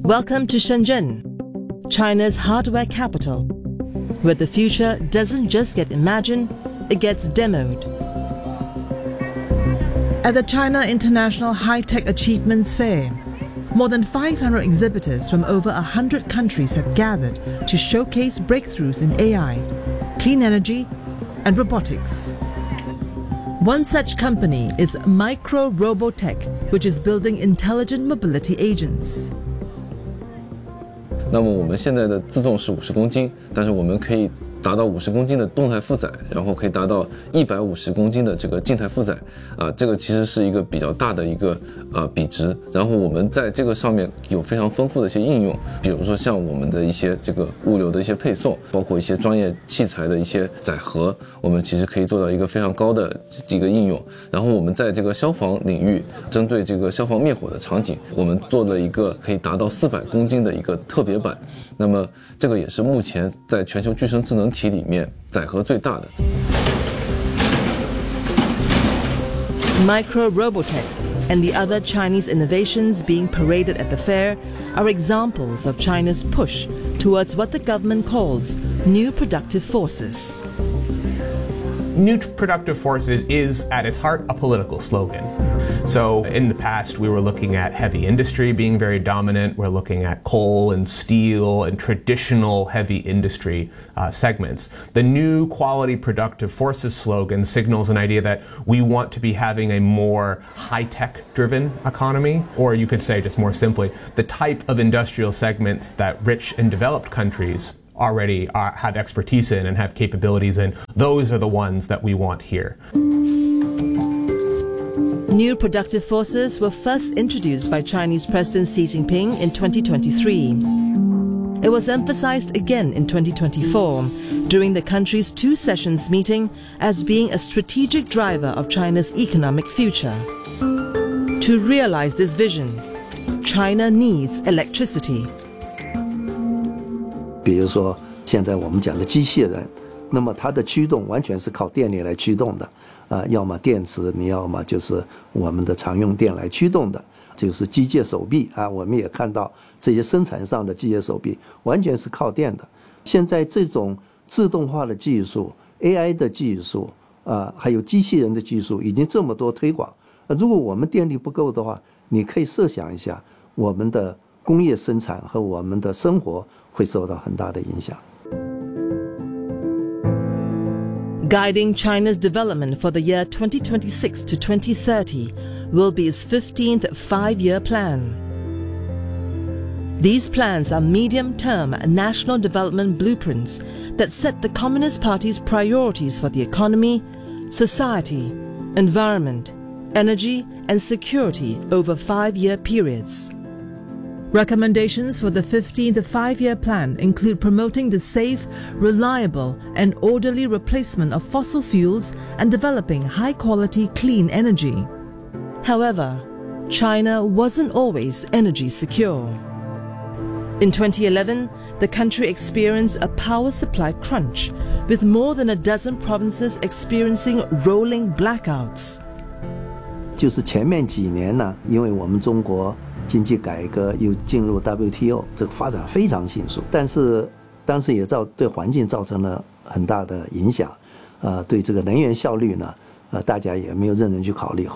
Welcome to Shenzhen, China's hardware capital, where the future doesn't just get imagined, it gets demoed. At the China International High-Tech Achievements Fair, more than 500 exhibitors from over 100 countries have gathered to showcase breakthroughs in AI, clean energy, and robotics. One such company is Micro Robotech, which is building intelligent mobility agents. 那么我们现在的自重是50公斤，但是我们可以达到50公斤的动态负载，然后可以达到150公斤的这个静态负载这个其实是一个比较大的一个比值。然后我们在这个上面有非常丰富的一些应用，比如说像我们的一些这个物流的一些配送，包括一些专业器材的一些载荷，我们其实可以做到一个非常高的一个应用。然后我们在这个消防领域，针对这个消防灭火的场景，我们做了一个可以达到400公斤的一个特别版。那么这个也是目前在全球具身智能体里面载荷最大的。 Micro Robotech and the other Chinese innovations being paraded at the fair are examples of China's push towards what the government calls new productive forces. New productive forces is, at its heart, a political slogan. So in the past, we were looking at heavy industry being very dominant. We're looking at coal and steel and traditional heavy industry segments. The new quality productive forces slogan signals an idea that we want to be having a more high-tech driven economy, or you could say just more simply, the type of industrial segments that rich and developed countries already have expertise in and have capabilities in. Those are the ones that we want here. New productive forces were first introduced by Chinese President Xi Jinping in 2023. It was emphasized again in 2024 during the country's two sessions meeting as being a strategic driver of China's economic future. To realize this vision, China needs electricity. 比如说现在我们讲的机器人，那么它的驱动完全是靠电力来驱动的要么电池，你要么就是我们的常用电来驱动的，就是机械手臂我们也看到这些生产上的机械手臂完全是靠电的。现在这种自动化的技术 AI 的技术还有机器人的技术已经这么多推广，如果我们电力不够的话，你可以设想一下我们的工业生产和我们的生活会受到很大的影响。 Guiding China's development for the year 2026 to 2030 will be its 15th five-year plan. These plans are medium-term national development blueprints that set the Communist Party's priorities for the economy, society, environment, energy and security over five-year periods. Recommendations for the 15th five-year plan include promoting the safe, reliable and orderly replacement of fossil fuels and developing high-quality clean energy. However, China wasn't always energy secure. In 2011, the country experienced a power supply crunch, with more than a dozen provinces experiencing rolling blackouts. 就是前面几年呢，因为我们中国经济改革又进入 WTO， 这个发展非常迅速，但是当时也对环境造成了很大的影响，对这个能源效率呢，大家也没有认真去考虑。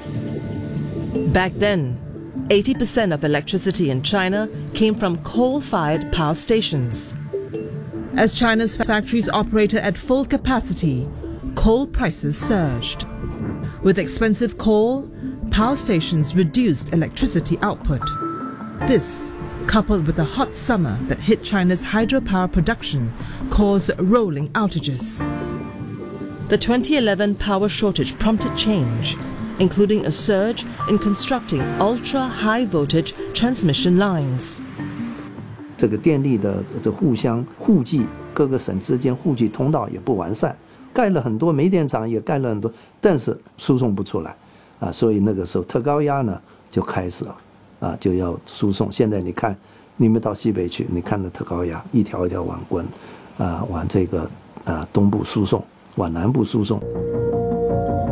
Back then, 80% of electricity in China came from coal-fired power stations. As China's factories operated at full capacity, coal prices surged. With expensive coal, power stations reduced electricity output. This, coupled with a hot summer that hit China's hydropower production, caused rolling outages. The 2011 power shortage prompted change, including a surge in constructing ultra-high voltage transmission lines. 这个电力的互相互济，各个省之间互济通道也不完善，盖了很多煤电厂，也盖了很多，但是输送不出来。所以那个时候特高压呢就开始了就要输送。现在你看，你们到西北去，你看那特高压一条一条往往这个东部输送，往南部输送。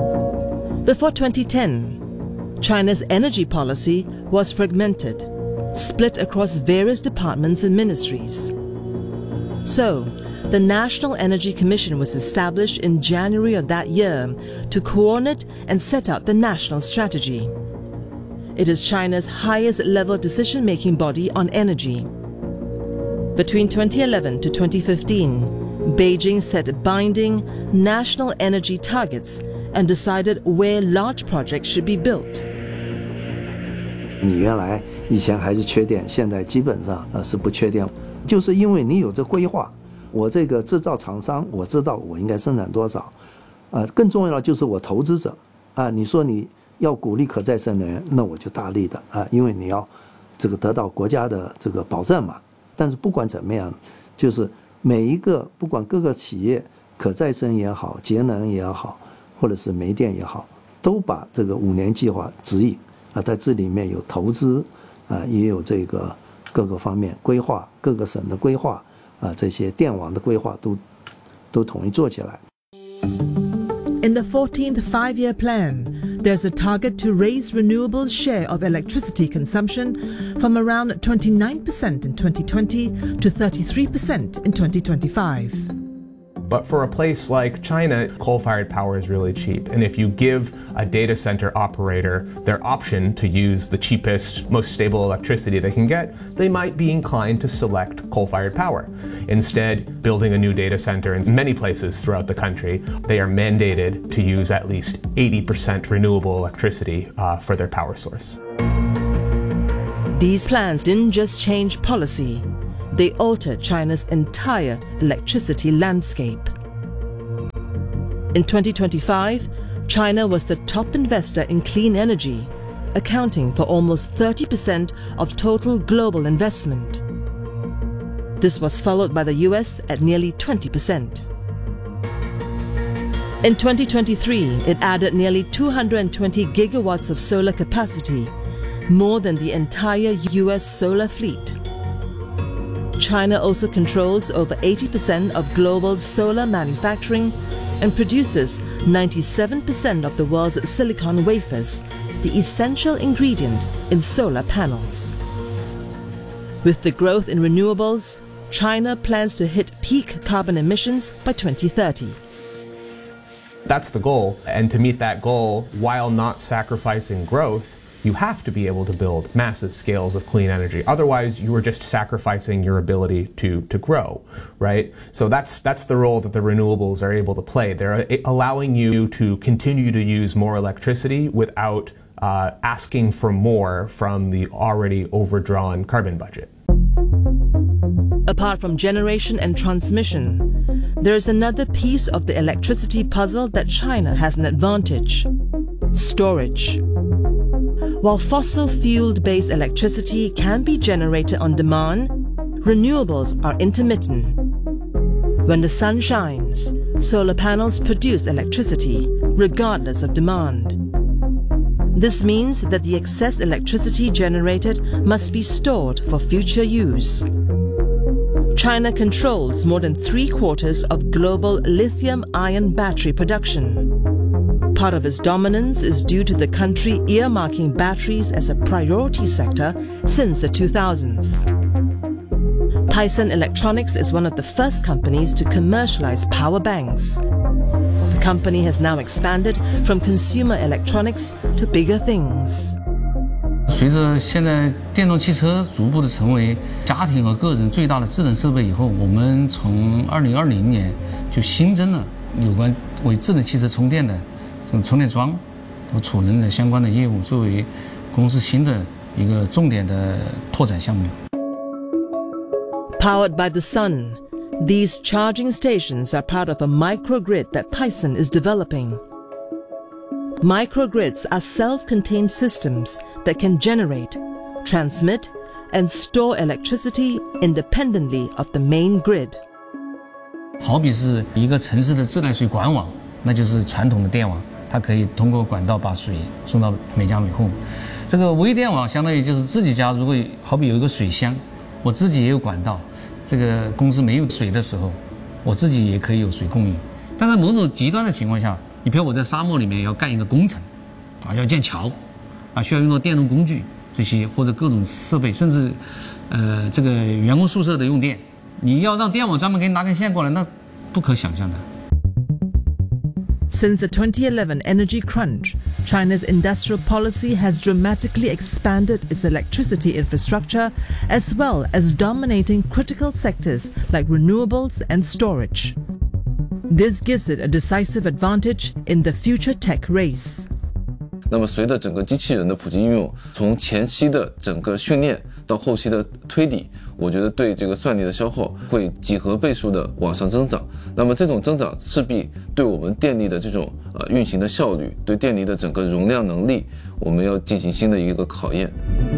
Before 2010, China's energy policy was fragmented. split across various departments and ministries. So, the National Energy Commission was established in January of that year to coordinate and set out the national strategy. It is China's highest level decision-making body on energy. Between 2011 to 2015, Beijing set binding national energy targets and decided where large projects should be built. 你原来以前还是缺电，现在基本上是不缺电，就是因为你有这规划。我这个制造厂商，我知道我应该生产多少，更重要的就是我投资者啊，你说你要鼓励可再生能源，那我就大力的啊，因为你要这个得到国家的这个保证嘛。但是不管怎么样，就是每一个不管各个企业，可再生也好，节能也好，或者是煤电也好，都把这个5年计划指引啊，在这里面有投资啊，也有这个各个方面规划，各个省的规划。这些电网的规划都统一做起来。 In the 14th Five-Year Plan, there's a target to raise renewables' share of electricity consumption from around 29% in 2020 to 33% in 2025. But for a place like China, coal-fired power is really cheap. And if you give a data center operator their option to use the cheapest, most stable electricity they can get, they might be inclined to select coal-fired power. Instead, building a new data center in many places throughout the country, they are mandated to use at least 80% renewable electricity for their power source. These plans didn't just change policy. They altered China's entire electricity landscape. In 2025, China was the top investor in clean energy, accounting for almost 30% of total global investment. This was followed by the US at nearly 20%. In 2023, it added nearly 220 gigawatts of solar capacity, more than the entire US solar fleet. China also controls over 80% of global solar manufacturing and produces 97% of the world's silicon wafers, the essential ingredient in solar panels. With the growth in renewables, China plans to hit peak carbon emissions by 2030. That's the goal, and to meet that goal, while not sacrificing growth, you have to be able to build massive scales of clean energy. Otherwise, you are just sacrificing your ability to grow, right? So that's the role that the renewables are able to play. They're allowing you to continue to use more electricity without asking for more from the already overdrawn carbon budget. Apart from generation and transmission, there is another piece of the electricity puzzle that China has an advantage: storage. While fossil fuel-based electricity can be generated on demand, renewables are intermittent. When the sun shines, solar panels produce electricity, regardless of demand. This means that the excess electricity generated must be stored for future use. China controls more than 3/4 of global lithium-ion battery production. Part of its dominance is due to the country earmarking batteries as a priority sector since the 2000s. Tyson Electronics is one of the first companies to commercialize power banks. The company has now expanded from consumer electronics to bigger things. 随着现在电动汽车逐步的成为家庭和个人最大的智能设备以后，我们从2020年就新增了有关为智能汽车充电的这种充电桩和储能的相关的业务，作为公司新的一个重点的拓展项目。 Powered by the sun, these charging stations are part of a microgrid that Tyson is developing. Microgrids are self-contained systems that can generate, transmit, and store electricity independently of the main grid. 好比是一个城市的自来水管网，那就是传统的电网，它可以通过管道把水送到每家每户。这个微电网相当于就是自己家如果好比有一个水箱，我自己也有管道，这个公司没有水的时候，我自己也可以有水供应。但在某种极端的情况下，你比如我在沙漠里面要干一个工程，要建桥，需要用到电动工具， 这些或者各种设备，甚至这个员工宿舍的用电，你要让电网专门给你拿根线过来，那不可想象的。 Since the 2011 energy crunch, China's industrial policy has dramatically expanded its electricity infrastructure as well as dominating critical sectors like renewables and storage. This gives it a decisive advantage in the future tech race. 那么随着整个机器人的普及应用，从前期的整个训练到后期的推理，我觉得对这个算力的消耗会几何倍数的往上增长。那么这种增长势必对我们电力的这种运行的效率，对电力的整个容量能力，我们要进行新的一个考验。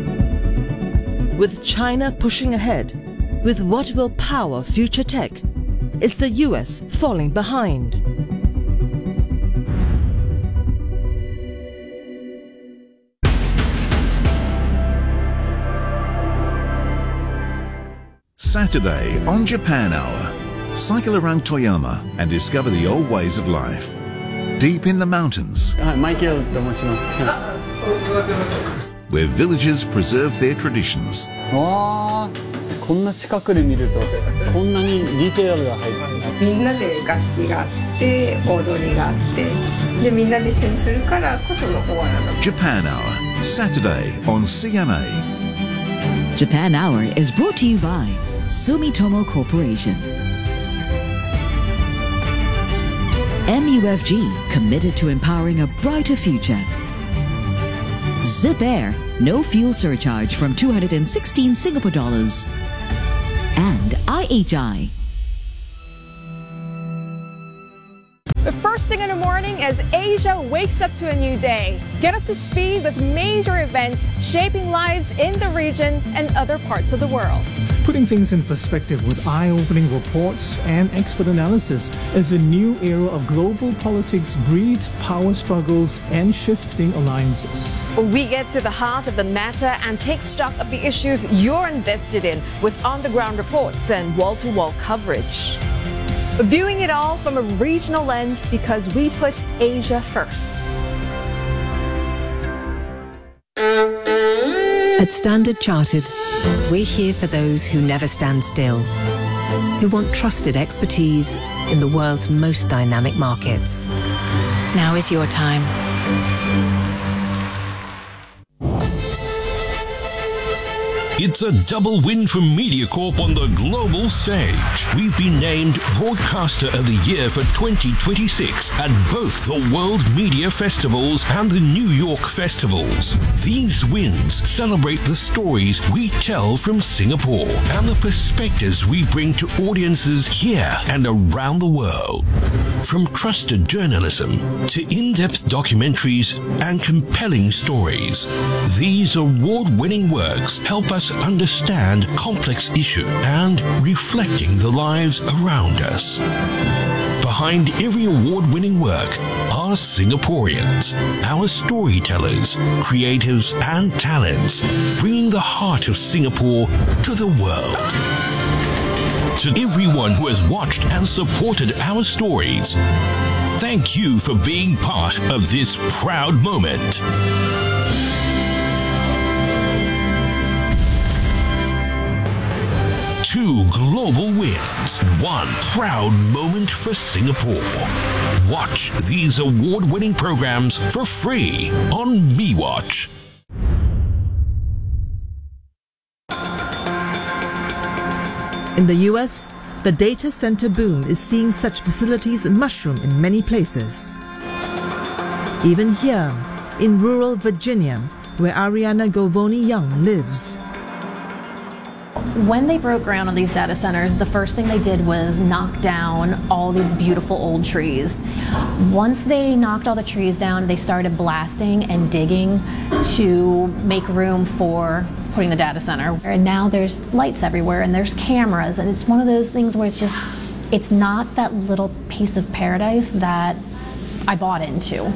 With China pushing ahead, with what will power future tech? Is the US falling behind? Saturday on Japan Hour. Cycle around Toyama and discover the old ways of life. Deep in the mountains, where villagers preserve their traditions. わあ、こんな近くで見るとこんなにディテールが入ってる。 みんなで楽器があって踊りがあってでみんなで一緒にするからこそのおわらだ。 Japan Hour, Saturday on CNA. Japan Hour is brought to you by Sumitomo Corporation. MUFG, committed to empowering a brighter future. Zip Air, no fuel surcharge from 216 Singapore dollars. And IHI. The first thing in the morning as Asia wakes up to a new day. Get up to speed with major events shaping lives in the region and other parts of the world. Putting things in perspective with eye-opening reports and expert analysis as a new era of global politics breeds power struggles and shifting alliances. We get to the heart of the matter and take stock of the issues you're invested in with on-the-ground reports and wall-to-wall coverage. Viewing it all from a regional lens because we put Asia first. At Standard Chartered, we're here for those who never stand still, who want trusted expertise in the world's most dynamic markets. Now is your time. It's a double win for MediaCorp on the global stage. We've been named Broadcaster of the Year for 2026 at both the World Media Festivals and the New York Festivals. These wins celebrate the stories we tell from Singapore and the perspectives we bring to audiences here and around the world. From trusted journalism to in-depth documentaries and compelling stories, these award-winning works help us understand complex issues and reflecting the lives around us. Behind every award-winning work are Singaporeans, our storytellers, creatives and talents, bringing the heart of Singapore to the world. To everyone who has watched and supported our stories, thank you for being part of this proud moment. 2 global wins, 1 proud moment for Singapore. Watch these award-winning programs for free on MeWatch. In the US, the data center boom is seeing such facilities mushroom in many places. Even here, in rural Virginia, where Ariana Govoni-Young lives. When they broke ground on these data centers, the first thing they did was knock down all these beautiful old trees. Once they knocked all the trees down, they started blasting and digging to make room for putting the data center. And now there's lights everywhere and there's cameras, and it's one of those things where it's not that little piece of paradise that I bought into.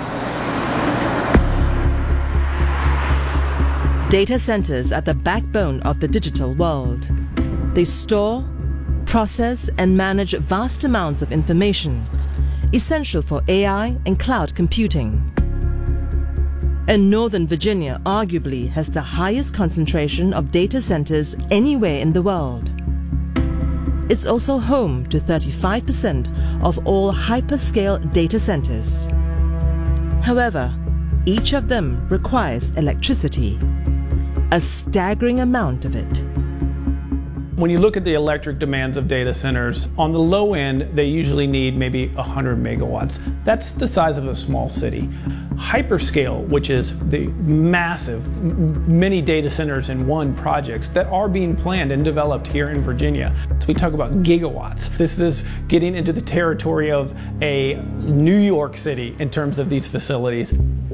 Data centers are the backbone of the digital world. They store, process, and manage vast amounts of information, essential for AI and cloud computing. And Northern Virginia arguably has the highest concentration of data centers anywhere in the world. It's also home to 35% of all hyperscale data centers. However, each of them requires electricity, a staggering amount of it. When you look at the electric demands of data centers, on the low end, they usually need maybe 100 megawatts. That's the size of a small city. Hyperscale, which is the massive, many data centers in one projects that are being planned and developed here in Virginia. So we talk about gigawatts. This is getting into the territory of a New York City in terms of these facilities.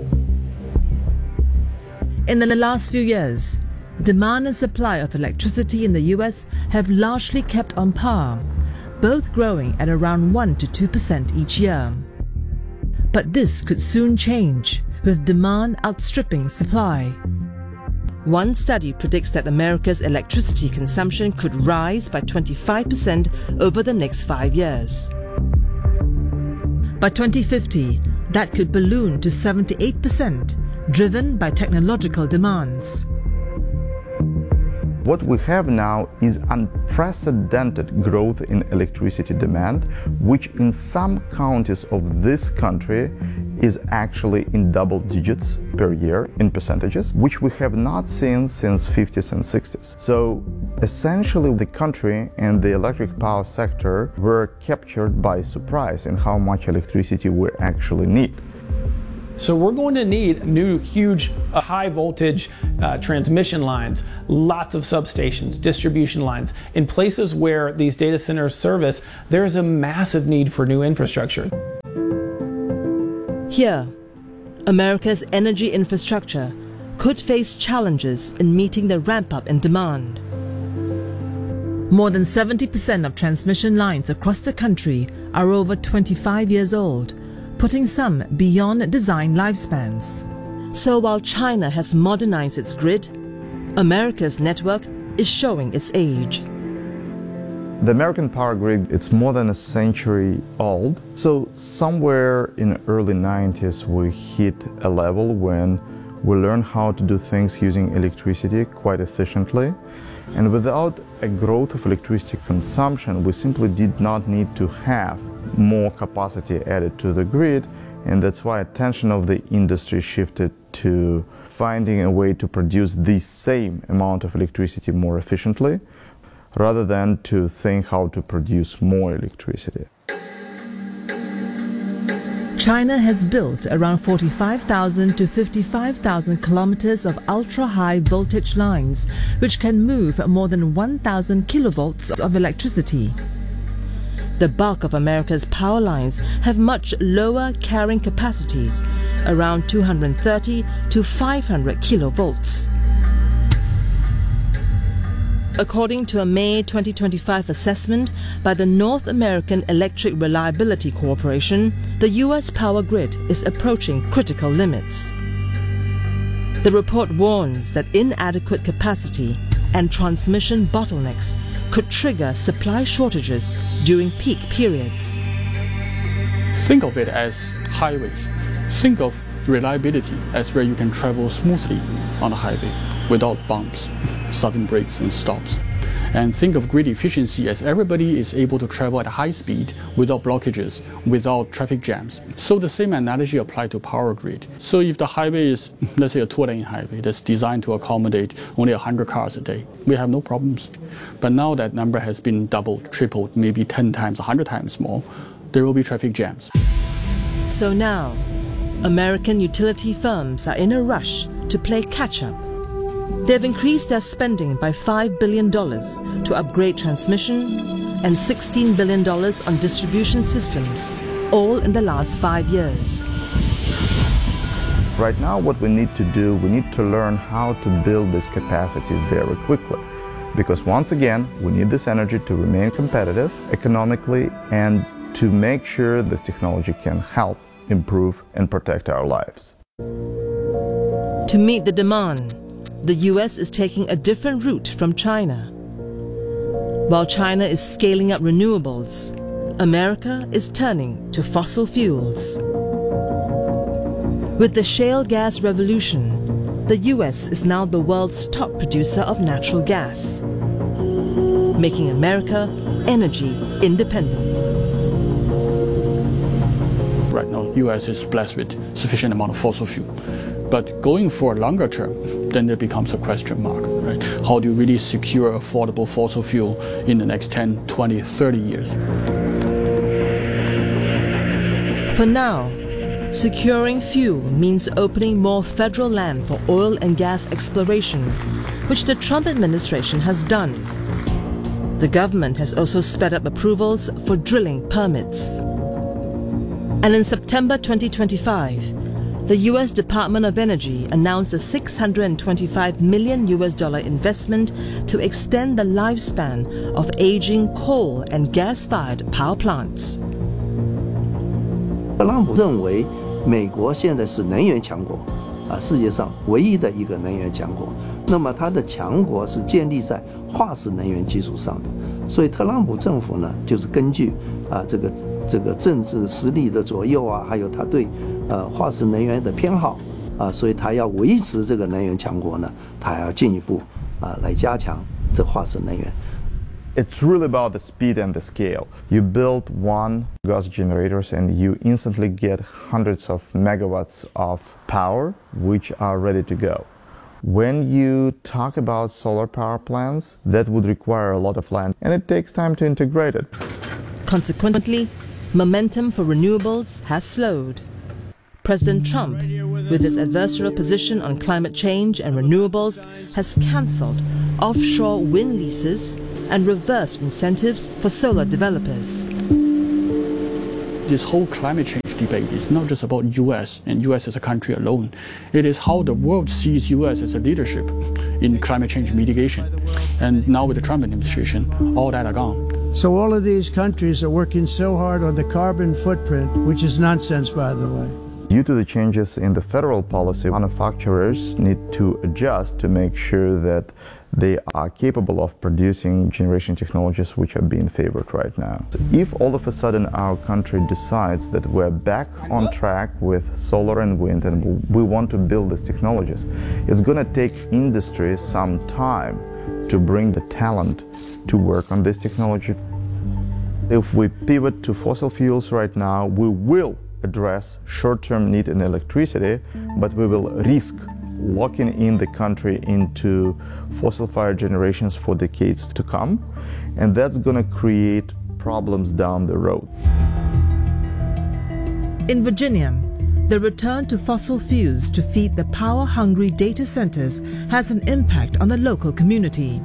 In the last few years, demand and supply of electricity in the US have largely kept on par, both growing at around 1 to 2% each year. But this could soon change, with demand outstripping supply. One study predicts that America's electricity consumption could rise by 25% over the next 5 years. By 2050, that could balloon to 78%, driven by technological demands. What we have now is unprecedented growth in electricity demand, which in some counties of this country is actually in double digits per year in percentages, which we have not seen since 50s and 60s. So essentially the country and the electric power sector were captured by surprise in how much electricity we actually need. So we're going to need new, huge, high voltage transmission lines, lots of substations, distribution lines. In places where these data centers service, there's a massive need for new infrastructure. Here, America's energy infrastructure could face challenges in meeting the ramp-up in demand. More than 70% of transmission lines across the country are over 25 years old, putting some beyond design lifespans. So while China has modernized its grid, America's network is showing its age. The American power grid, it's more than a century old. So somewhere in the early 90s, we hit a level when we learned how to do things using electricity quite efficiently. And without a growth of electricity consumption, we simply did not need to have more capacity added to the grid, and that's why attention of the industry shifted to finding a way to produce the same amount of electricity more efficiently, rather than to think how to produce more electricity. China has built around 45,000 to 55,000 kilometers of ultra-high voltage lines, which can move more than 1,000 kilovolts of electricity. The bulk of America's power lines have much lower carrying capacities, around 230 to 500 kilovolts. According to a May 2025 assessment by the North American Electric Reliability Corporation, the U.S. power grid is approaching critical limits. The report warns that inadequate capacity and transmission bottlenecks could trigger supply shortages during peak periods. Think of it as highways. Think of reliability as where you can travel smoothly on a highway without bumps, sudden breaks and stops. And think of grid efficiency as everybody is able to travel at high speed without blockages, without traffic jams. So the same analogy applies to power grid. So if the highway is, let's say, a 2-lane highway that's designed to accommodate only 100 cars a day, we have no problems. But now that number has been doubled, tripled, maybe 10 times, 100 times more, there will be traffic jams. So now, American utility firms are in a rush to play catch-up. They've increased their spending by $5 billion to upgrade transmission and $16 billion on distribution systems, all in the last 5 years. Right now, what we need to do, we need to learn how to build this capacity very quickly. Because once again, we need this energy to remain competitive economically and to make sure this technology can help improve and protect our lives. To meet the demand, the US is taking a different route from China. While China is scaling up renewables, America is turning to fossil fuels. With the shale gas revolution, the US is now the world's top producer of natural gas, making America energy independent. Right now, US is blessed with sufficient amount of fossil fuel. But going for a longer term, then there becomes a question mark, right? How do you really secure affordable fossil fuel in the next 10, 20, 30 years? For now, securing fuel means opening more federal land for oil and gas exploration, which the Trump administration has done. The government has also sped up approvals for drilling permits. And in September 2025, the US Department of Energy announced a $625 million investment to extend the lifespan of aging coal and gas-fired power plants. 特朗普认为，美国现在是能源强国，世界上唯一的一个能源强国。那么它的强国是建立在化石能源基础上的，所以特朗普政府呢，就是根据这个政治实力的左右还有他对化石能源的偏好所以他要维持这个能源强国呢，他还要进一步来加强这化石能源。 It's really about the speed and the scale. You build one gas generators and you instantly get hundreds of megawatts of power which are ready to go. When you talk about solar power plants, that would require a lot of land and it takes time to integrate it. Consequently, momentum for renewables has slowed. President Trump, with his adversarial position on climate change and renewables, has cancelled offshore wind leases and reversed incentives for solar developers. This whole climate change debate is not just about US and US as a country alone. It is how the world sees US as a leadership in climate change mitigation. And now with the Trump administration, all that are gone. So all of these countries are working so hard on the carbon footprint, which is nonsense, by the way. Due to the changes in the federal policy, manufacturers need to adjust to make sure that they are capable of producing generation technologies which are being favored right now. If all of a sudden our country decides that we're back on track with solar and wind and we want to build these technologies, it's going to take industry some time to bring the talent to work on this technology. If we pivot to fossil fuels right now, we will address short-term need in electricity, but we will risk locking in the country into fossil-fired generations for decades to come, and that's going to create problems down the road. In Virginia, the return to fossil fuels to feed the power-hungry data centers has an impact on the local community.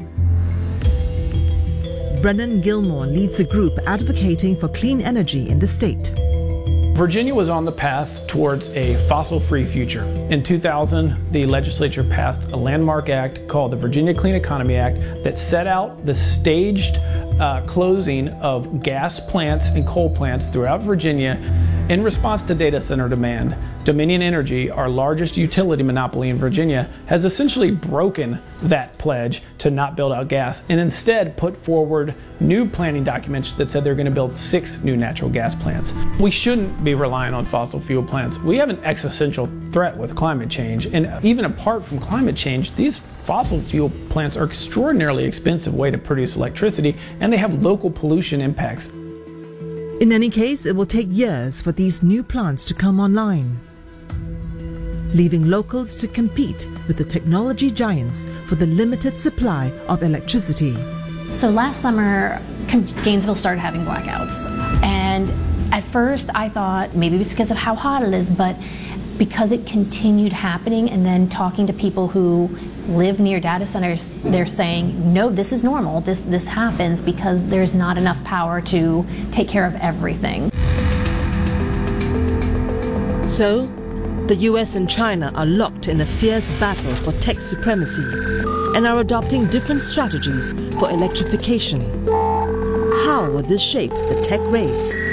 Brennan Gilmore leads a group advocating for clean energy in the state. Virginia was on the path towards a fossil-free future. In 2000, the legislature passed a landmark act called the Virginia Clean Economy Act that set out the staged closing of gas plants and coal plants throughout Virginia in response to data center demand. Dominion Energy, our largest utility monopoly in Virginia, has essentially broken that pledge to not build out gas and instead put forward new planning documents that said they're going to build 6 new natural gas plants. We shouldn't be relying on fossil fuel plants. We have an existential threat with climate change, and even apart from climate change, these fossil fuel plants are an extraordinarily expensive way to produce electricity, and they have local pollution impacts. In any case, it will take years for these new plants to come online, leaving locals to compete with the technology giants for the limited supply of electricity. So last summer, Gainesville started having blackouts. And at first I thought maybe it was because of how hot it is, but because it continued happening, and then talking to people who live near data centers, they're saying, no, this is normal. This happens because there's not enough power to take care of everything. So, the US and China are locked in a fierce battle for tech supremacy and are adopting different strategies for electrification. How will this shape the tech race?